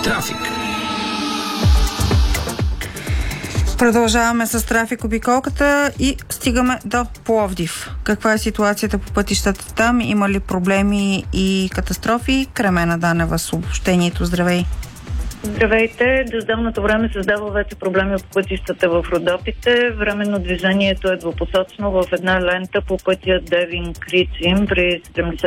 Трафик. Продължаваме с трафик обиколката и стигаме до Пловдив. Каква е ситуацията по пътищата там? Има ли проблеми и катастрофи? Кремена Данева с обобщението. Здравей! Здравейте! Дъждовното време създава вече проблеми по пътищата в Родопите. Временно движението е двупосочно в една лента по пътя Девин-Кричим при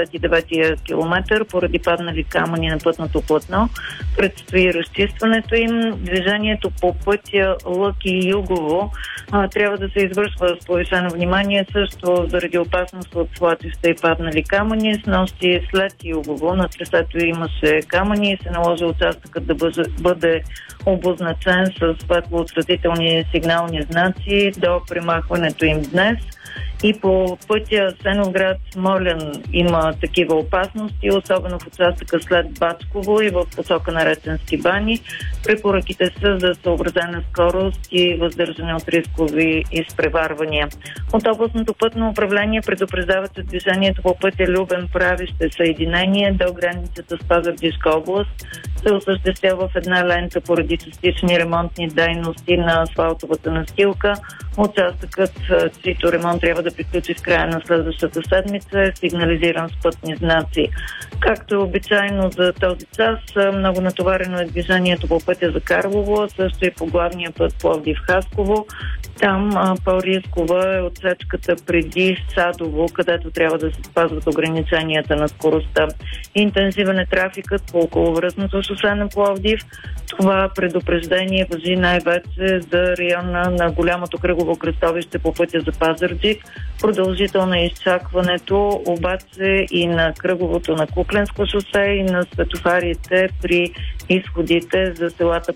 79-я километър поради паднали камъни на пътното платно. Предстои разчистването им. Движението по пътя Лъки-Югово трябва да се извършва с повишено внимание, също заради опасност от свлачища и паднали камъни. Снощи след Югово на трасето имаше камъни и се наложи участъкът да бъде обозначен с светлоотсветителни сигнални знаци до премахването им днес. И по пътя Сеновград-Смолян има такива опасности, особено в участъка след Бачково и в посока на Реченски бани. Препоръките са за съобразена скорост и въздържане от рискови изпреварвания. От областното пътно управление предупреждават, че движението по пътя Любен-Правище съединение до границата с Пазарджишка област се осъществява в една лента поради частични ремонтни дейности на асфалтовата настилка. Участъкът, чийто ремонт трябва да приключи в края на следващата седмица, е сигнализиран с пътни знаци. Както е обичайно за този час, много натоварено е движението по пътя за Карлово, също и по главния път Пловдив-Хасково. Там по-рискова е отсечката преди Садово, където трябва да се спазват ограниченията на скоростта. Интензивен е трафикът по околовръстното шосе на Пловдив. Това предупреждение важи най-вече за района на голямото кръгово кръстовище по пътя за Пазарджик. Продължително е изчакването, обаче и на кръговото на Кукленско шосе и на светофарите при изходите за селата